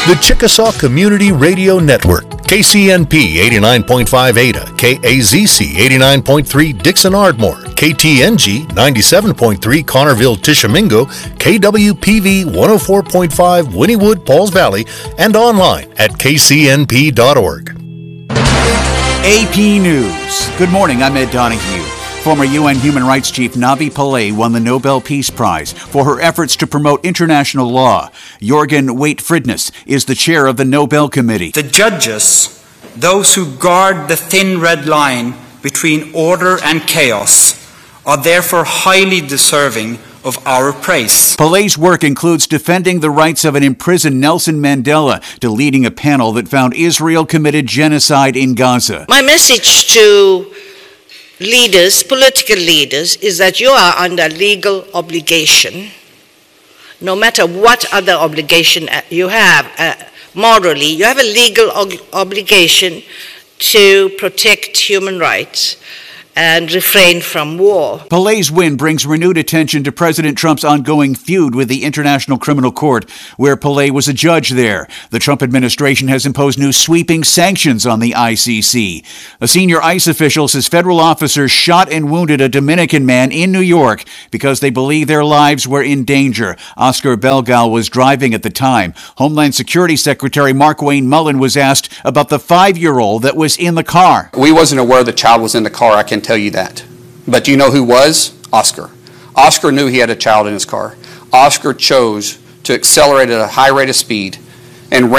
The Chickasaw Community Radio Network, KCNP 89.5 Ada, KAZC 89.3 Dixon Ardmore, KTNG 97.3 Connerville Tishomingo, KWPV 104.5 Wynnewood Pauls Valley, and online at kcnp.org. AP News. Good morning, I'm Ed Donahue. Former UN Human Rights Chief Navi Pillay won the Nobel Peace Prize for her efforts to promote international law. Jorgen Waite-Fridnes is the chair of the Nobel Committee. The judges, those who guard the thin red line between order and chaos, are therefore highly deserving of our praise. Pillay's work includes defending the rights of an imprisoned Nelson Mandela to leading a panel that found Israel committed genocide in Gaza. My message to leaders, political leaders, is that you are under legal obligation, no matter what other obligation you have morally, you have a legal obligation to protect human rights and refrain from war. Pillay's win brings renewed attention to President Trump's ongoing feud with the International Criminal Court, where Pillay was a judge there. The Trump administration has imposed new sweeping sanctions on the ICC. A senior ICE official says federal officers shot and wounded a Dominican man in New York because they believe their lives were in danger. Oscar Belgal was driving at the time. Homeland Security Secretary Markwayne Mullin was asked about the 5-year-old that was in the car. We wasn't aware the child was in the car, I can tell you that. But do you know who was? Oscar. Oscar knew he had a child in his car. Oscar chose to accelerate at a high rate of speed and ran